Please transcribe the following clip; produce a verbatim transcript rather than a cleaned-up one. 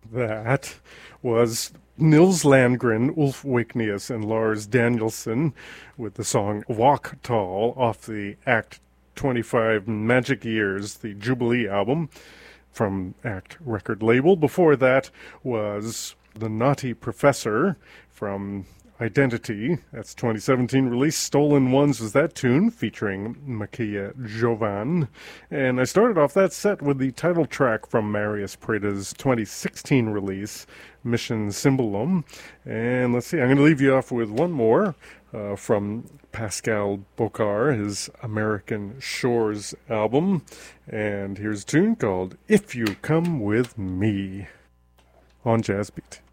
That was Nils Landgren, Ulf Wakenius, and Lars Danielsson with the song Walk Tall off the Act twenty-five Magic Years, the Jubilee album from Act record label. Before that was The Naughty Professor from Identity. That's twenty seventeen release. Stolen Ones was that tune featuring Makia Jovan. And I started off that set with the title track from Marius Preda's twenty sixteen release, Mission Symbolum. And let's see, I'm going to leave you off with one more uh, from Pascal Bocard, his American Shores album. And here's a tune called If You Come With Me on Jazz Beat.